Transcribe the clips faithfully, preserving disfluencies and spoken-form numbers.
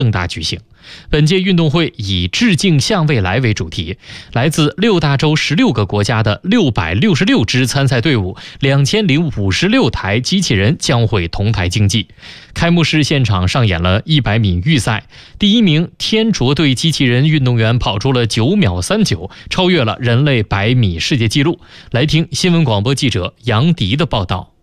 盛大举行。本届运动会以致敬向未来为主题，来自六大洲十六个国家的六百六十六支参赛队伍，两千零五十六台机器人将会同台竞技。开幕式现场上演了一百米预赛，第一名天卓队机器人运动员跑出了九秒三九，超越了人类百米世界纪录。来听新闻广播记者杨迪的报道。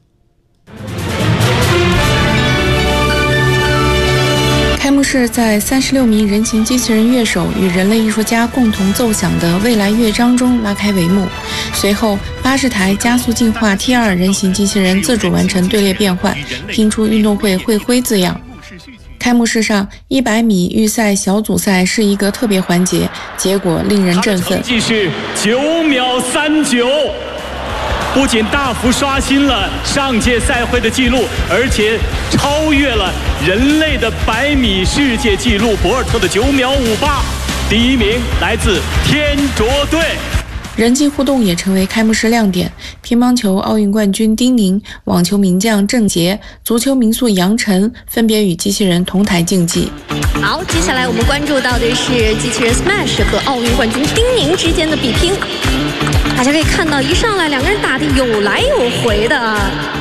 开幕式在三十六名人形机器人乐手与人类艺术家共同奏响的未来乐章中拉开帷幕。随后，八十台加速进化 T 二 人形机器人自主完成队列变换，拼出运动会会徽字样。开幕式上，一百米预赛小组赛是一个特别环节，结果令人振奋。 成绩是九秒三九。不仅大幅刷新了上届赛会的纪录，而且超越了人类的百米世界纪录博尔特的九秒五八。第一名来自天卓队。 人机互动也成为开幕式亮点，乒乓球奥运冠军丁宁、网球名将郑洁、足球名宿杨晨分别与机器人同台竞技。 好，接下来我们关注到的是机器人 Smash 和奥运冠军丁宁之间的比拼。大家可以看到，一上来两个人打得有来有回的。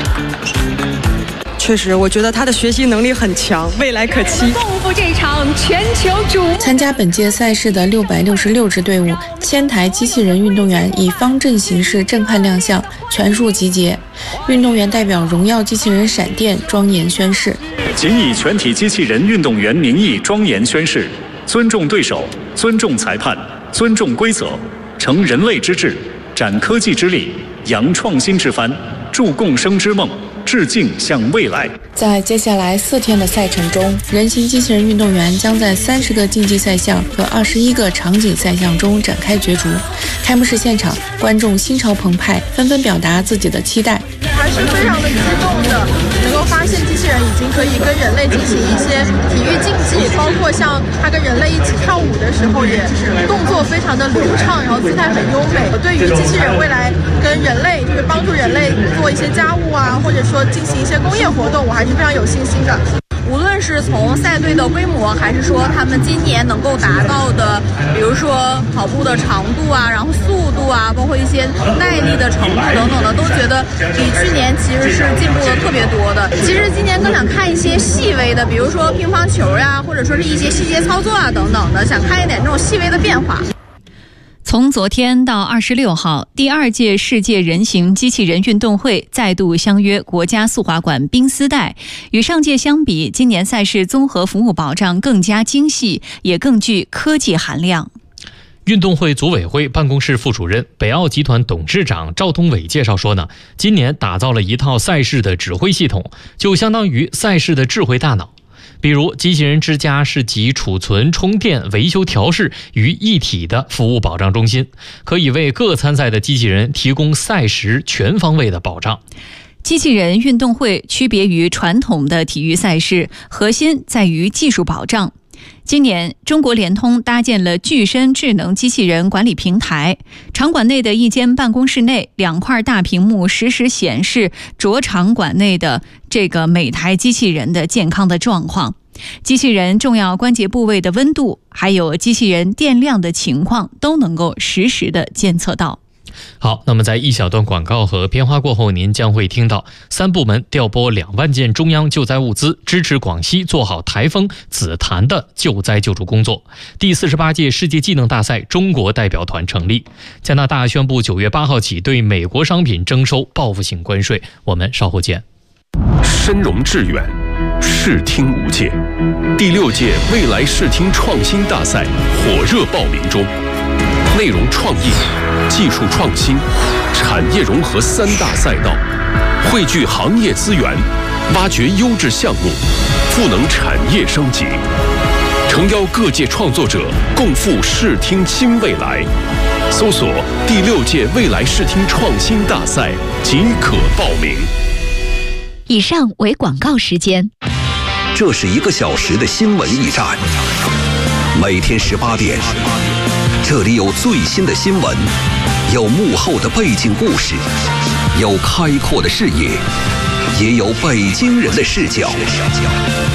确实，我觉得他的学习能力很强，未来可期。 共赴这场全球瞩目。 参加本届赛事的六百六十六支队伍，千台机器人运动员以方阵形式震撼亮相，全数集结。运动员代表荣耀机器人闪电庄严宣誓： 谨以全体机器人运动员名义庄严宣誓，尊重对手，尊重裁判，尊重规则，成人类之智，展科技之力，扬创新之帆，筑共生之梦，致敬向未来。 在接下来四天的赛程中，人形机器人运动员将在三十个竞技赛项和二十一个场景赛项中展开角逐。开幕式现场，观众心潮澎湃，纷纷表达自己的期待。 还是非常的激动的，能够发现机器人已经可以跟人类进行一些体育竞技，包括像它跟人类一起跳舞的时候，也动作非常的流畅，然后姿态很优美。我对于机器人未来跟人类，就是帮助人类做一些家务啊，或者说进行一些工业活动，我还是非常有信心的。无论是从赛队的规模，还是说他们今年能够达到的，比如说跑步的长度啊，然后速度啊，包括一些耐力的程度等等的，都觉得比去年其实是进步了特别多的。其实今年更想看一些细微的，比如说乒乓球呀、啊，或者说是一些细节操作啊等等的，想看一点这种细微的变化。 从昨天到二十六号，第二届世界人形机器人运动会再度相约国家速滑馆冰丝带。与上届相比，今年赛事综合服务保障更加精细，也更具科技含量。 运动会组委会办公室副主任、北奥集团董事长赵东伟介绍说呢，今年打造了一套赛事的指挥系统，就相当于赛事的智慧大脑。比如机器人之家是集储存、充电、维修、调试于一体的服务保障中心，可以为各参赛的机器人提供赛时全方位的保障。 机器人运动会区别于传统的体育赛事，核心在于技术保障。今年，中国联通搭建了具身智能机器人管理平台，场馆内的一间办公室内，两块大屏幕实时显示着场馆内的这个每台机器人的健康的状况，机器人重要关节部位的温度，还有机器人电量的情况，都能够实时的监测到。 好，那么在一小段广告和片花过后，您将会听到三部门调拨两万件中央救灾物资，支持广西做好台风紫檀的救灾救助工作。第四十八届世界技能大赛中国代表团成立。加拿大宣布九月八号起对美国商品征收报复性关税。我们稍后见。 深融致远，视听无界。第六届未来视听创新大赛火热报名中。内容创意、技术创新、产业融合三大赛道，汇聚行业资源，挖掘优质项目，赋能产业升级，诚邀各界创作者共赴视听新未来。搜索第六届未来视听创新大赛即可报名。 以上为广告时间。 这是一个小时的新闻驿站，每天十八点。这里有最新的新闻，有幕后的背景故事，有开阔的视野，也有北京人的视角。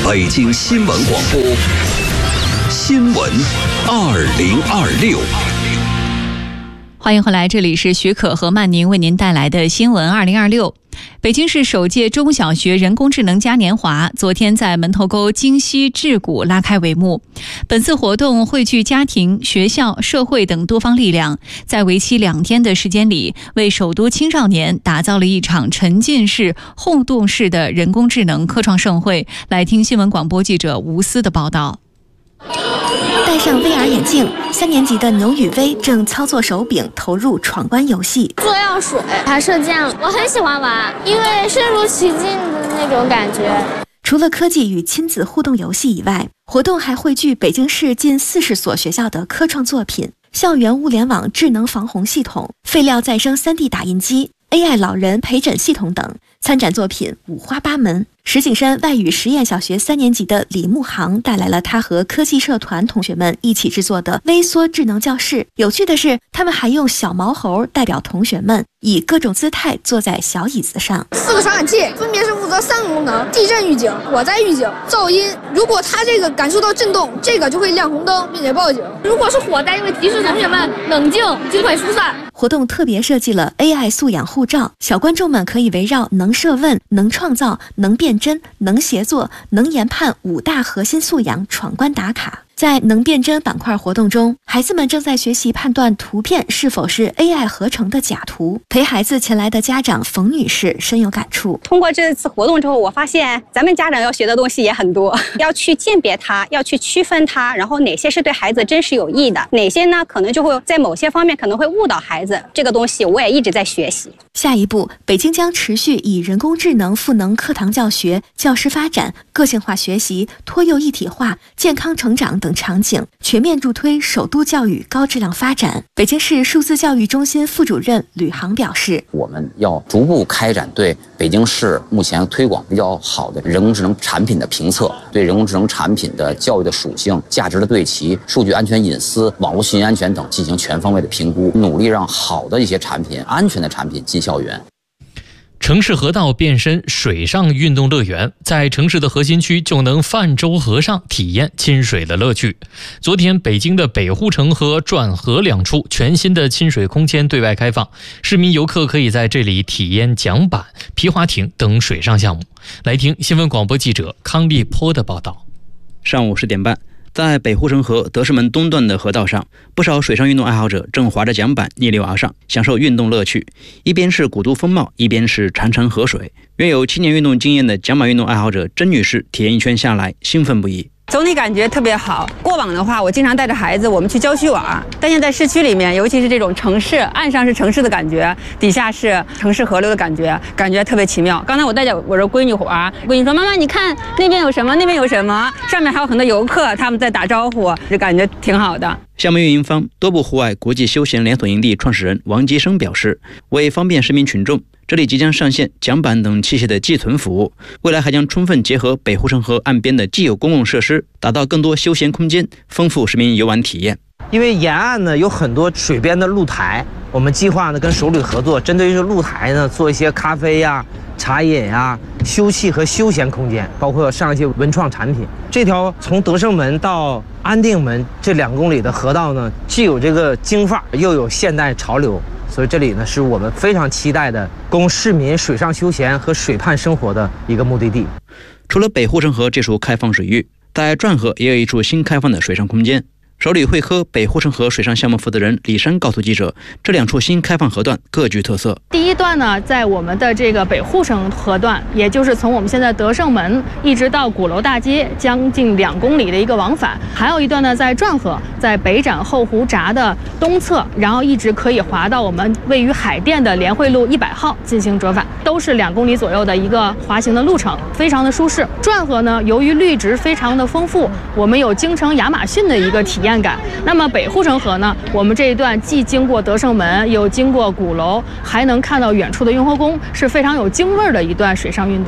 北京新闻广播，新闻二零二六。 欢迎回来，这里是许可和曼宁为您带来的新闻二零二六。北京市首届中小学人工智能嘉年华昨天在门头沟京西智谷拉开帷幕。本次活动汇聚家庭、学校、社会等多方力量，在为期两天的时间里，为首都青少年打造了一场沉浸式、互动式的人工智能科创盛会。来听新闻广播记者吴思的报道。 戴上 V R 眼镜，三年级的牛雨薇正操作手柄投入闯关游戏。 做药水、爬射箭，我很喜欢玩，因为身如其境的那种感觉。 除了科技与亲子互动游戏以外，活动还汇聚北京市近四十所学校的科创作品、校园物联网智能防洪系统、废料再生 三 D 打印机、A I 老人陪诊系统等。参展作品五花八门。石景山外语实验小学三年级的李慕航带来了他和科技社团同学们一起制作的微缩智能教室。有趣的是，他们还用小毛猴代表同学们，以各种姿态坐在小椅子上。 四个传感器分别是负责三个功能：地震预警、火灾预警、噪音。如果它这个感受到震动，这个就会亮红灯并且报警。 如果是火灾，就会提示同学们冷静，尽快疏散。 活动特别设计了 A I 素养护照，小观众们可以围绕能设问、能创造、能辨真、能协作、能研判五大核心素养闯关打卡。在能辨真板块活动中，孩子们正在学习判断图片是否是 A I 合成的假图。陪孩子前来的家长冯女士深有感触。 通过这次活动之后，我发现咱们家长要学的东西也很多，要去鉴别它，要去区分它，然后哪些是对孩子真实有益的，哪些呢可能就会在某些方面可能会误导孩子。这个东西我也一直在学习。 下一步，北京将持续以人工智能赋能课堂教学、教师发展、个性化学习、托幼一体化、健康成长等场景，全面助推首都教育高质量发展。北京市数字教育中心副主任吕航表示， 我们要逐步开展对北京市目前推广比较好的人工智能产品的评测，对人工智能产品的教育的属性、价值的对齐、数据安全隐私、网络信息安全等进行全方位的评估，努力让好的一些产品、安全的产品进校园。 城市河道变身水上运动乐园，在城市的核心区就能泛舟河上，体验亲水的乐趣。昨天，北京的北护城和转河两处全新的亲水空间对外开放，市民游客可以在这里体验桨板、皮划艇等水上项目。来听新闻广播记者康立波的报道。 上午十点半，在北护城河德胜门东段的河道上，不少水上运动爱好者正划着桨板逆流而上，享受运动乐趣。一边是古都风貌，一边是潺潺河水。拥有七年运动经验的桨板运动爱好者甄女士体验一圈下来，兴奋不已。 总体感觉特别好。过往的话，我经常带着孩子我们去郊区玩，但现在市区里面，尤其是这种城市，岸上是城市的感觉，底下是城市河流的感觉，感觉特别奇妙。刚才我带着我的闺女玩，闺女说：“妈妈，你看那边有什么？那边有什么？上面还有很多游客，他们在打招呼，就感觉挺好的。” 项目运营方多部户外国际休闲连锁营地创始人王吉生表示，为方便市民群众，这里即将上线桨板等器械的寄存服务，未来还将充分结合北护城河岸边的既有公共设施，打造更多休闲空间，丰富市民游玩体验。 因为沿岸呢有很多水边的露台，我们计划呢跟手里合作，针对于露台呢做一些咖啡呀、茶饮呀、休憩和休闲空间，包括上一些文创产品。这条从德胜门到安定门这两公里的河道呢，既有这个京范儿，又有现代潮流，所以这里呢是我们非常期待的供市民水上休闲和水畔生活的一个目的地。 除了北护城河这处开放水域，在转河也有一处新开放的水上空间。首里会科北护城河水上项目负责人李山告诉记者，这两处新开放河段各具特色。 第一段呢，在我们的这个北护城河段，也就是从我们现在德胜门一直到鼓楼大街，将近两公里的一个往返；还有一段呢，在转河，在北展后湖闸的东侧，然后一直可以滑到我们位于海淀的联汇路一百号进行折返，都是两公里左右的一个滑行的路程，非常的舒适。转河呢，由于绿植非常的丰富，我们有京城亚马逊的一个体验感。那么北护城河呢，我们这一段既经过德胜门，又经过鼓楼，还能看到远处的雍和宫，是非常有京味儿的一段水上运动。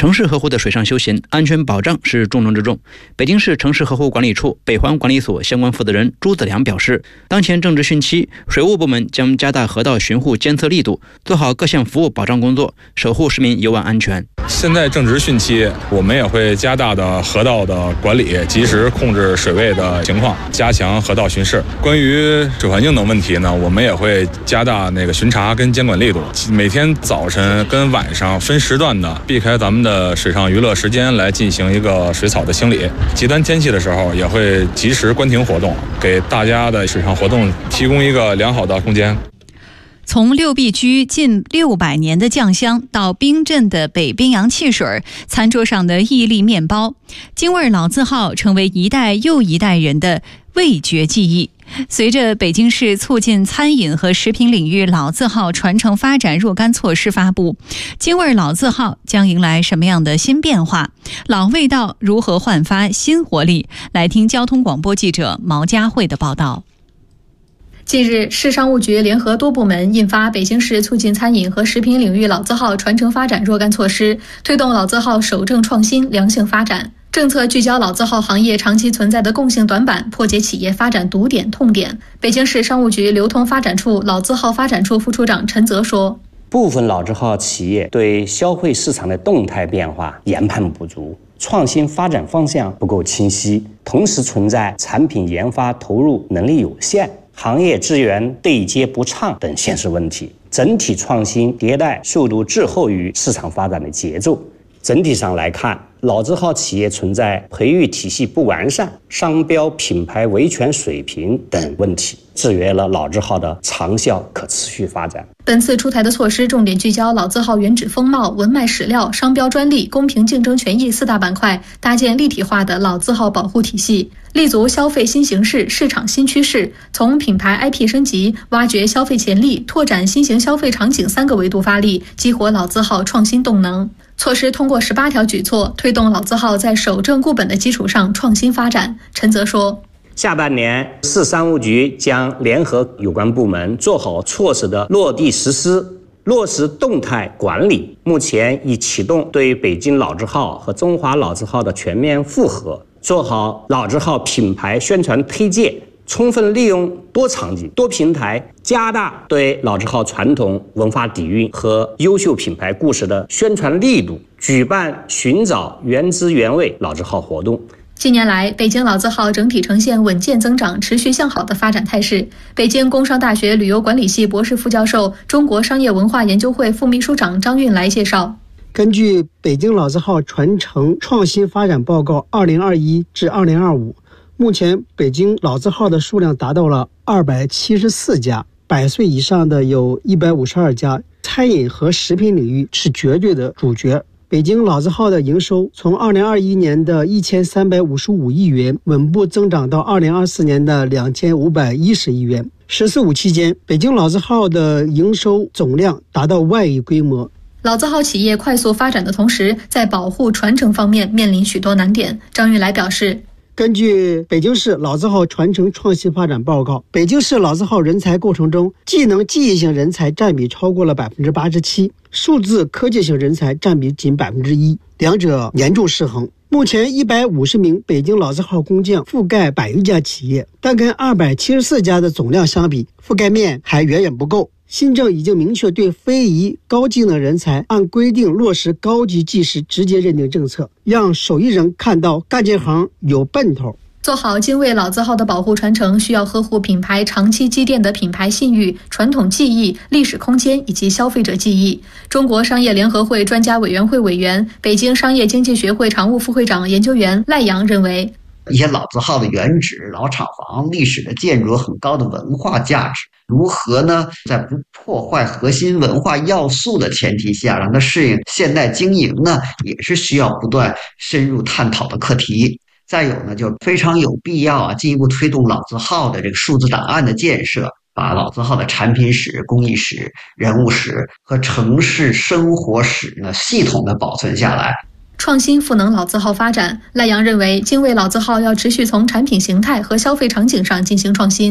城市河湖的水上休闲安全保障是重中之重。北京市城市河湖管理处北环管理所相关负责人朱子良表示，当前正值汛期，水务部门将加大河道巡护监测力度，做好各项服务保障工作，守护市民游玩安全。 现在正值汛期，我们也会加大的河道的管理，及时控制水位的情况，加强河道巡视。关于水环境等问题呢，我们也会加大那个巡查跟监管力度，每天早晨跟晚上分时段的避开咱们的水上娱乐时间来进行一个水草的清理。极端天气的时候也会及时关停活动，给大家的水上活动提供一个良好的空间。 从六必居近六百年的酱香到冰镇的北冰洋汽水，餐桌上的伊利面包，京味老字号成为一代又一代人的味觉记忆。随着北京市促进餐饮和食品领域老字号传承发展若干措施发布，京味老字号将迎来什么样的新变化？老味道如何焕发新活力？来听交通广播记者毛佳慧的报道。 近日，市商务局联合多部门印发《北京市促进餐饮和食品领域老字号传承发展若干措施》，推动老字号守正创新、良性发展。政策聚焦老字号行业长期存在的共性短板，破解企业发展堵点痛点。北京市商务局流通发展处老字号发展处副处长陈泽说： 部分老字号企业对消费市场的动态变化研判不足，创新发展方向不够清晰，同时存在产品研发投入能力有限、行业资源对接不畅等现实问题，整体创新迭代速度滞后于市场发展的节奏。整体上来看，老字号企业存在培育体系不完善、商标品牌维权水平等问题，制约了老字号的长效可持续发展。 本次出台的措施重点聚焦老字号原址风貌、文脉史料、商标专利、公平竞争权益四大板块，搭建立体化的老字号保护体系，立足消费新形势、市场新趋势，从品牌 I P 升级、挖掘消费潜力、拓展新型消费场景三个维度发力，激活老字号创新动能。措施通过十八条举措，推动老字号在守正固本的基础上创新发展。陈泽说： 下半年，市商务局将联合有关部门做好措施的落地实施，落实动态管理。目前已启动对北京老字号和中华老字号的全面复核，做好老字号品牌宣传推介，充分利用多场景、多平台，加大对老字号传统文化底蕴和优秀品牌故事的宣传力度，举办寻找原汁原味老字号活动。 近年来，北京老字号整体呈现稳健增长、持续向好的发展态势。北京工商大学旅游管理系博士副教授、中国商业文化研究会副秘书长张运来介绍， 根据北京老字号传承创新发展报告二零二一至二零二五，目前北京老字号的数量达到了二百七十四家，百岁以上的有一百五十二家，餐饮和食品领域是绝对的主角。北京老字号的营收从二零二一年的一千三百五十五亿元稳步增长到二零二四年的两千五百一十亿元。十四五期间，北京老字号的营收总量达到万亿规模。 老字号企业快速发展的同时，在保护传承方面面临许多难点。张运来表示， 根据北京市老字号传承创新发展报告，北京市老字号人才构成中，技能技艺型人才占比超过了百分之八十七，数字科技型人才占比仅百分之一，两者严重失衡。目前一百五十名北京老字号工匠覆盖百余家企业，但跟二百七十四家的总量相比，覆盖面还远远不够。新政已经明确对非遗高技能人才按规定落实高级技师直接认定政策，让手艺人看到干这行有奔头。 做好京味老字号的保护传承，需要呵护品牌长期积淀的品牌信誉、传统技艺、历史空间以及消费者记忆。中国商业联合会专家委员会委员、北京商业经济学会常务副会长研究员赖阳认为， 一些老字号的原址、老厂房、历史的建筑有很高的文化价值，如何呢，在不破坏核心文化要素的前提下，让它适应现代经营呢，也是需要不断深入探讨的课题。再有呢，就非常有必要啊，进一步推动老字号的这个数字档案的建设，把老字号的产品史、工艺史、人物史和城市生活史呢，系统的保存下来。 创新赋能老字号发展，赖阳认为，京味老字号要持续从产品形态和消费场景上进行创新。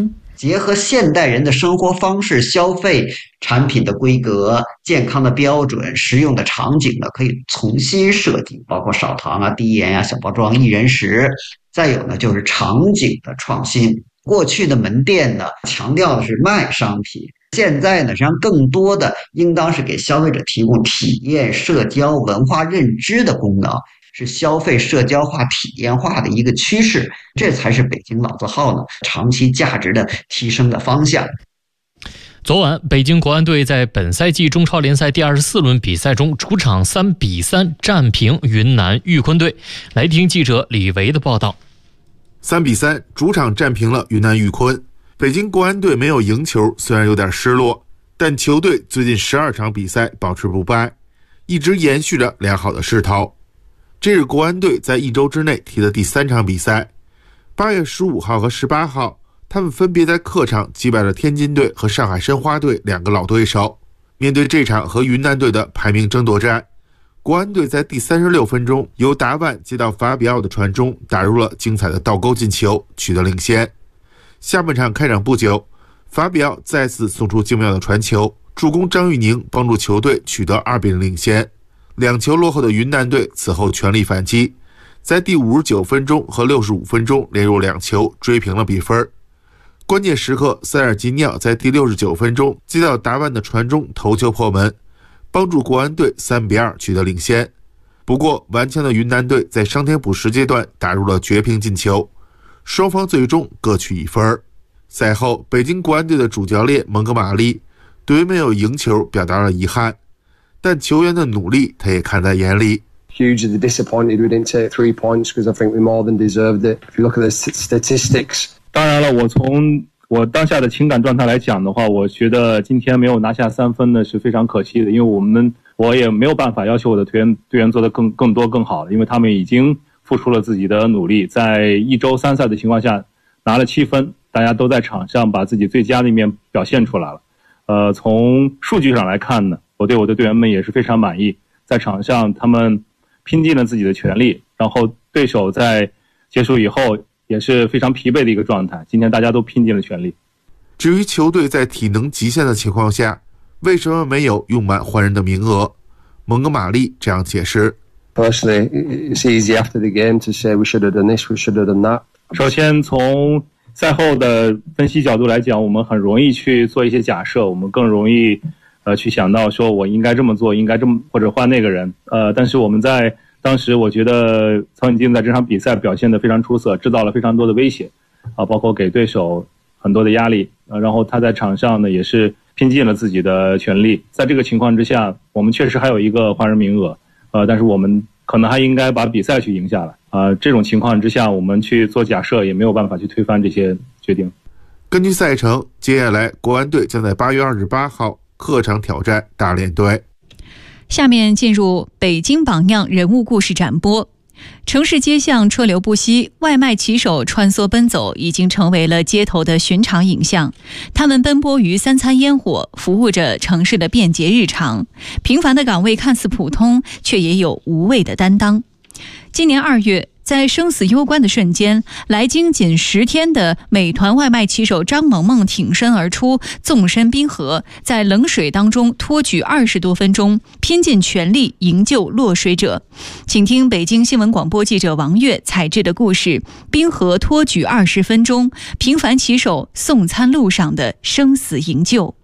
结合现代人的生活方式，消费产品的规格、健康的标准、实用的场景呢，可以重新设计，包括少糖啊、低盐啊、小包装、一人食。再有呢，就是场景的创新。过去的门店呢，强调的是卖商品，现在呢，实际上更多的应当是给消费者提供体验、社交、文化认知的功能，是消费社交化、体验化的一个趋势，这才是北京老字号呢长期价值的提升的方向。 昨晚，北京国安队在本赛季中超联赛第二十四轮比赛中，主场三比三战平云南玉坤队。来听记者李维的报道。 三比三，主场战平了云南玉坤。北京国安队没有赢球，虽然有点失落，但球队最近十二场比赛保持不败，一直延续着良好的势头。这是国安队在一周之内踢的第三场比赛。八月十五号和十八号，他们分别在客场击败了天津队和上海申花队两个老对手。面对这场和云南队的排名争夺战，国安队在第三十六分钟由达万接到法比奥的传中，打入了精彩的倒钩进球，取得领先。下半场开场不久，法比奥再次送出精妙的传球，助攻张玉宁帮助球队取得二比零领先。两球落后的云南队此后全力反击，在第五十九分钟和六十五分钟连入两球，追平了比分。关键时刻，塞尔吉尼奥在第六十九分钟接到达万的传中，头球破门，帮助国安队三比二取得领先。不过顽强的云南队在伤停补时阶段打入了绝平进球，双方最终各取一分。赛后，北京国安队的主教练蒙哥马利对于没有赢球表达了遗憾，但球员的努力他也看在眼里。 Hugely disappointed we didn't take three points because I think we more than deserved it. If you look at the statistics. 当然了，我从我当下的情感状态来讲的话，我觉得今天没有拿下三分呢是非常可惜的，因为我们我也没有办法要求我的队员队员做得更更多更好，因为他们已经付出了自己的努力，在一周三赛的情况下拿了七分，大家都在场上把自己最佳的一面表现出来了。呃，从数据上来看呢，我对我的队员们也是非常满意，在场上他们拼尽了自己的全力，然后对手在结束以后也是非常疲惫的一个状态，今天大家都拼尽了全力。 至于球队在体能极限的情况下，为什么没有用满换人的名额？蒙哥马利这样解释。 Personally, it's easy after the game to say we should have done this, we should have done that. 首先从赛后的分析角度来讲，我们很容易去做一些假设，我们更容易呃去想到说我应该这么做，应该这么或者换那个人。呃，但是我们在当时我觉得曹云金在这场比赛表现得非常出色，制造了非常多的威胁啊，包括给对手很多的压力，呃，然后他在场上呢也是拼尽了自己的全力。在这个情况之下，我们确实还有一个换人名额，呃，但是我们可能还应该把比赛去赢下来。呃，这种情况之下，我们去做假设也没有办法去推翻这些决定。 根据赛程，接下来国安队将在八月二十八号客场挑战大连队。 下面进入北京榜样人物故事展播。城市街巷车流不息，外卖骑手穿梭奔走已经成为了街头的寻常影像。他们奔波于三餐烟火，服务着城市的便捷日常。平凡的岗位看似普通，却也有无畏的担当。今年二月，在生死攸关的瞬间，来京仅十天的美团外卖骑手张萌萌挺身而出，纵身冰河，在冷水当中托举二十多分钟，拼尽全力营救落水者。请听北京新闻广播记者王悦采制的故事：冰河托举二十分钟，平凡骑手送餐路上的生死营救。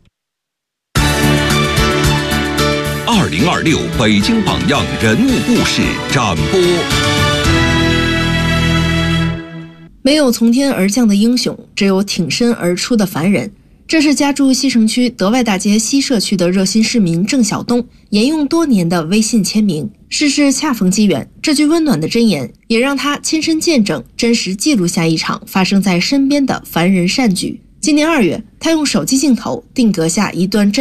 二零二六北京榜样人物故事展播。 没有从天而降的英雄，只有挺身而出的凡人。这是家住西城区德外大街西社区的热心市民郑晓东沿用多年的微信签名。世事恰逢机缘，这句温暖的箴言也让他亲身见证，真实记录下一场发生在身边的凡人善举。今年二月，他用手机镜头定格下一段震